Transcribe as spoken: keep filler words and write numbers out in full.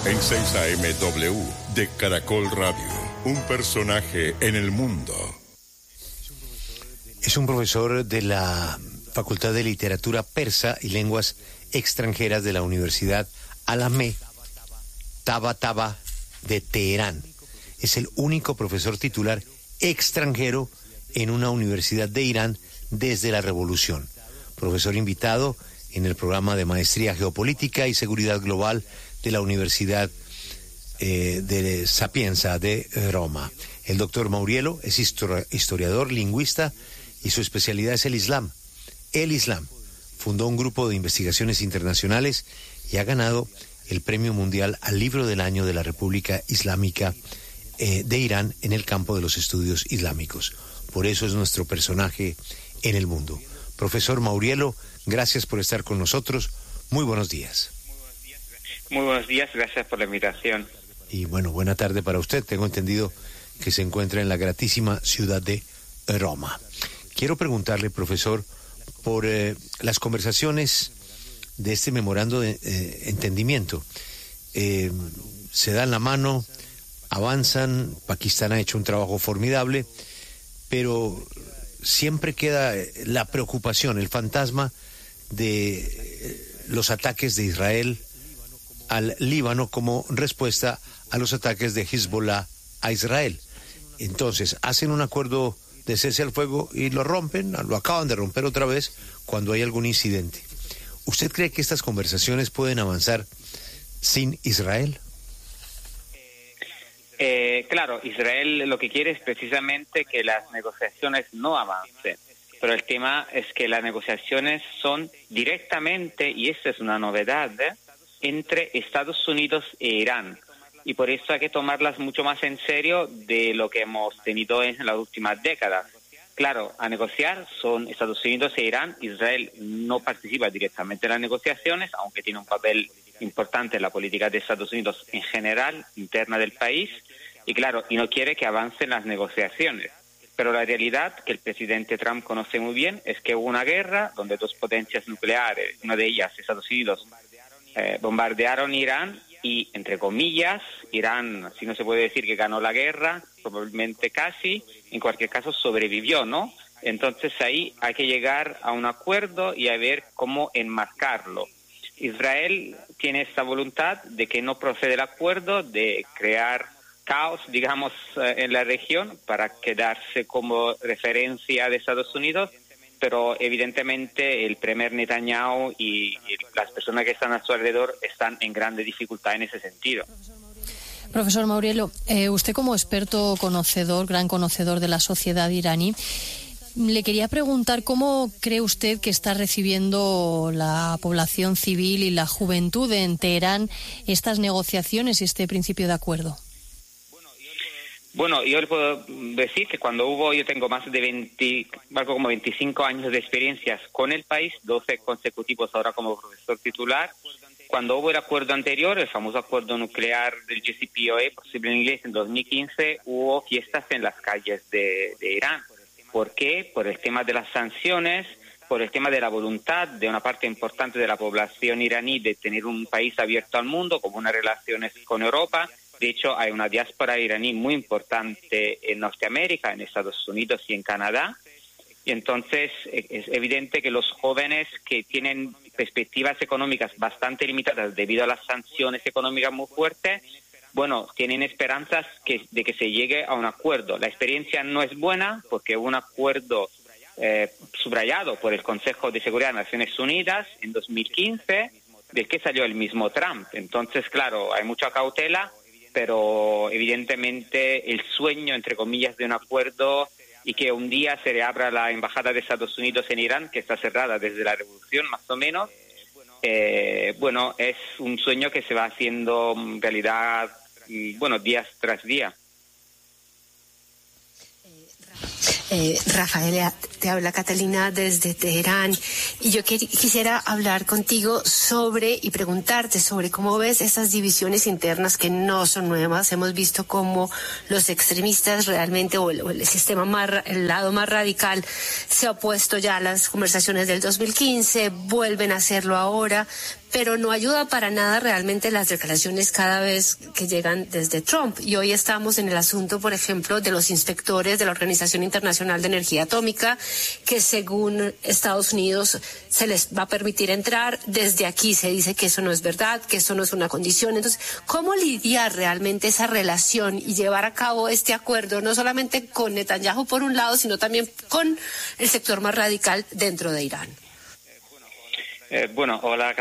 En seis A M W de Caracol Radio, un personaje en el mundo. Es un profesor de la Facultad de Literatura Persa y Lenguas Extranjeras de la Universidad Alamé Tabatabai de Teherán. Es el único profesor titular extranjero en una universidad de Irán desde la revolución. Profesor invitado en el programa de Maestría Geopolítica y Seguridad Global de la Universidad eh, de Sapienza de Roma. El doctor Mauriello es historiador, lingüista, y su especialidad es el Islam. El Islam. Fundó un grupo de investigaciones internacionales y ha ganado el Premio Mundial al Libro del Año de la República Islámica eh, de Irán en el campo de los estudios islámicos. Por eso es nuestro personaje en el mundo. Profesor Mauriello, gracias por estar con nosotros. Muy buenos días. Muy buenos días, gracias por la invitación. Y bueno, buena tarde para usted. Tengo entendido que se encuentra en la gratísima ciudad de Roma. Quiero preguntarle, profesor, por eh, las conversaciones de este memorando de eh, entendimiento. Eh, se dan la mano, avanzan, Pakistán ha hecho un trabajo formidable, pero siempre queda la preocupación, el fantasma de eh, los ataques de Israel al Líbano como respuesta a los ataques de Hezbollah a Israel. Entonces, hacen un acuerdo de cese al fuego y lo rompen, lo acaban de romper otra vez cuando hay algún incidente. ¿Usted cree que estas conversaciones pueden avanzar sin Israel? Eh, claro, Israel lo que quiere es precisamente que las negociaciones no avancen, pero el tema es que las negociaciones son directamente, y esta es una novedad, ¿eh? entre Estados Unidos e Irán. Y por eso hay que tomarlas mucho más en serio de lo que hemos tenido en las últimas décadas. Claro, a negociar son Estados Unidos e Irán. Israel no participa directamente en las negociaciones, aunque tiene un papel importante en la política de Estados Unidos en general, interna del país. Y claro, y no quiere que avancen las negociaciones. Pero la realidad, que el presidente Trump conoce muy bien, es que hubo una guerra donde dos potencias nucleares, una de ellas Estados Unidos, eh, bombardearon Irán. Y, entre comillas, Irán, si no se puede decir que ganó la guerra, probablemente casi, en cualquier caso sobrevivió, ¿no? Entonces ahí hay que llegar a un acuerdo y a ver cómo enmarcarlo. Israel tiene esta voluntad de que no procede el acuerdo, de crear caos, digamos, en la región para quedarse como referencia de Estados Unidos, pero evidentemente el premier Netanyahu y las personas que están a su alrededor están en grande dificultad en ese sentido. Profesor Mauriello, eh, usted como experto conocedor, gran conocedor de la sociedad iraní, le quería preguntar cómo cree usted que está recibiendo la población civil y la juventud en Teherán estas negociaciones y este principio de acuerdo. Bueno, yo le puedo decir que cuando hubo, yo tengo más de veinte, algo como veinticinco años de experiencias con el país, doce consecutivos ahora como profesor titular. Cuando hubo el acuerdo anterior, el famoso acuerdo nuclear del J C P O A, posible en inglés, en dos mil quince, hubo fiestas en las calles de, de Irán. ¿Por qué? Por el tema de las sanciones, por el tema de la voluntad de una parte importante de la población iraní de tener un país abierto al mundo, como unas relaciones con Europa. De hecho, hay una diáspora iraní muy importante en Norteamérica, en Estados Unidos y en Canadá. Y entonces es evidente que los jóvenes que tienen perspectivas económicas bastante limitadas debido a las sanciones económicas muy fuertes, bueno, tienen esperanzas que, de que se llegue a un acuerdo. La experiencia no es buena porque hubo un acuerdo eh, subrayado por el Consejo de Seguridad de Naciones Unidas en dos mil quince, del que salió el mismo Trump. Entonces, claro, hay mucha cautela, pero evidentemente el sueño, entre comillas, de un acuerdo y que un día se reabra la embajada de Estados Unidos en Irán, que está cerrada desde la revolución más o menos, eh, bueno, es un sueño que se va haciendo realidad, bueno, días tras día. Eh, Rafael, Te habla Catalina desde Teherán. Y yo quer- quisiera hablar contigo sobre y preguntarte sobre cómo ves esas divisiones internas que no son nuevas. Hemos visto cómo los extremistas realmente, o el, o el sistema más, ra- el lado más radical, se ha opuesto ya a las conversaciones del dos mil quince, vuelven a hacerlo ahora, pero no ayuda para nada realmente las declaraciones cada vez que llegan desde Trump. Y hoy estamos en el asunto, por ejemplo, de los inspectores de la Organización Internacional de Energía Atómica, que según Estados Unidos se les va a permitir entrar. Desde aquí se dice que eso no es verdad, que eso no es una condición. Entonces, ¿cómo lidiar realmente esa relación y llevar a cabo este acuerdo, no solamente con Netanyahu por un lado, sino también con el sector más radical dentro de Irán? Eh, bueno, hola.